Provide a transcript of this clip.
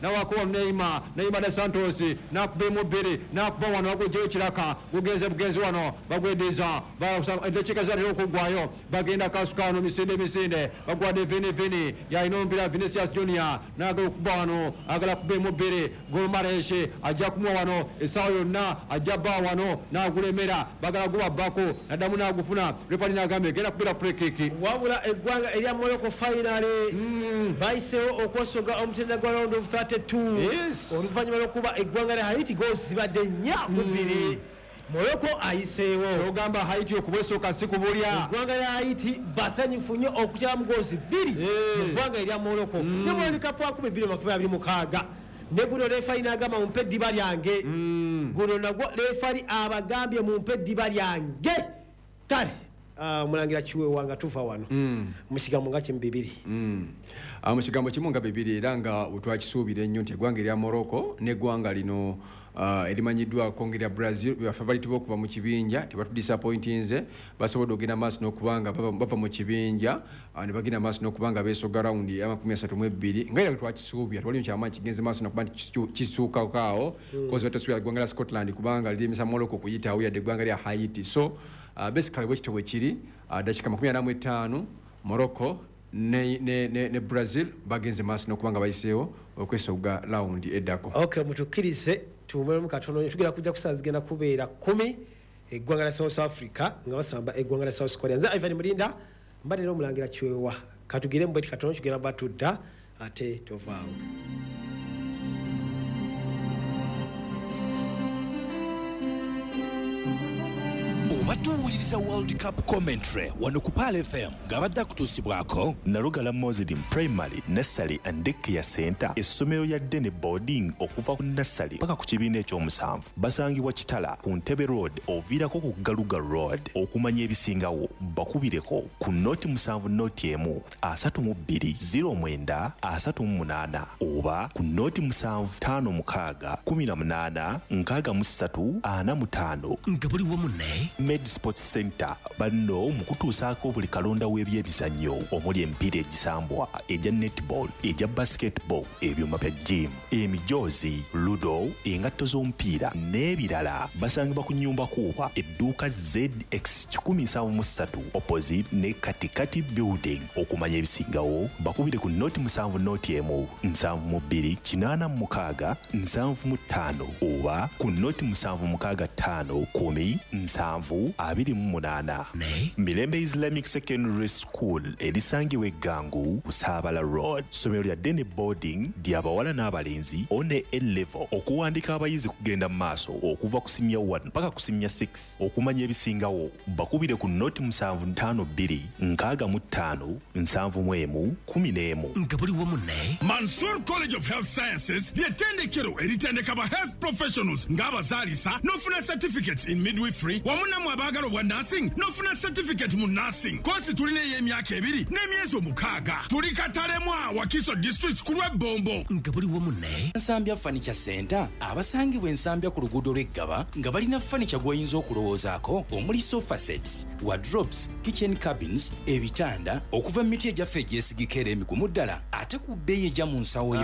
nawakuba Neymar da Santos nakuba mubiri nakuba wano wakujeyo kiraka gugenze bugenzi wano bagwediza endekika zatera okugwayo bagenda kasukano misinde bagwadde Vini yainombira Vinicius Junior nagala okuba wano agala kuba mubiri Gomareshe ajja kumwa wano esawa yonna ajja ba wano nagulemera bagala guba bako nadamu nagufuna refari nagambe genda kubira free kick wabula eggwanga erya Morocco finale baisewo okwosoga omutenda gwa round of 32 oluvannyuma lw'okuba eggwanga lya Haiti goals zibadde 4-2 Morocco ayiseewo kyogamba Haiti okubwesoka si kubulya eggwanga lya Haiti basanyufu nnyo okukyamu goals 2 eggwanga erya Morocco ne World Cup akube 2026 ne guno refari n'agamba mumpe eddiba lyange guno nagwo refari abagambye mumpe eddiba lyange kale mulangira kiwe wanga tufa wano mushigambo nga kimu 2 mushigambo kimu nga 2 era nga twakisuubira ennyo nti eggwanga erya Morocco n'eggwanga lino erimanyiddwa kongera Brazil favorite bokuva mu kibinja tebatudisappointinze basobodde okugenda maaso n'okubanga bava mu kibinja ne bagenda maaso n'okubanga beesoga rawundi ya 32 nga era twakisuubira twali kyamaanyi kigenze maaso n'okuba nti kisuukakaawo kozi batasuubira eggwanga lya Scotland kubanga lirimisa Morocco kuyitaawo yadde eggwanga lya Haiti so basically bwekityo bwe kiri dakika 45 Morocco ne Brazil bagenze maaso n'okubanga bayiseewo okwesoga rawundi eddako okay mutukkirize tumere mu katono tugera kujja kusazigenda kubeera 10 eggwanga lya South Africa nga basamba eggwanga lya South Korea nze Ivan Mulinda mbadde n'omulangira kiwewa katugire mbwe katono tugera batudda ate tovaawo Watuwuliriza World Cup commentary wano ku Pal FM ngabadde kutuusibwako Nalugala Mozidi Primary Nursery and Daycare Center essomero lya Dene Boarding okuva ku nursery paka ku kibiina ekyomusanvu basangibwa Kitala ku Ntebe Road oviirako ku Galuga Road okumanya ebisingawo bakubireko ku noti 7 noti emu 32 09 oba ku noti 7 5 18 63 nga buli wamu ne Med Sports Center banno mukutuusaako buli kalonda w'ebyemizannyo omuli emipiira egisambwa eja netball eja basketball ebyuma bya gym emijoozi ludo engatto z'omupiira n'ebirala basangibwa ku nnyumba kuuba edduuka ZX 173 opposite ne katikati building okumanya ebisingawo bakubire ku noti 7 noti emu 72 86 75 oba ku noti 765 10 728 Mirembe Islamic Secondary School erisangibwa Eggangu Busabala Road somero lya Dene Boarding ly'abawala n'abalenzi one A-level okuwandika abayizi kugenda mu maaso okuva ku senior 1 mpaka ku senior 6 okumanya ebisingawo bakubire ku noti 752 65 71 11 nga buli wamu ne Mansour College of Health Sciences ly'ettendekero eritendeka ba health professionals ng'abazaalisa n'ofuna certificates in midwifery wamu namwe abaagala obwa nursing n'ofuna certificate mu nursing kosi tulina ey'emyaka 2 n'emyezi 6 tuli Katalemwa Wakiso district ku lw'Ebombo nga buli wamu ne Nsambya Furniture Center abasangibwa Ensambya ku luguudo lw'Eggaba nga balina furniture gw'oyinza okulowoozaako omuli sofa sets wardrobes kitchen cabins ebitanda okuva mu miti egyaffe egyesigika era emigumu ddala ate ku bbeeyi ejja mu nsawo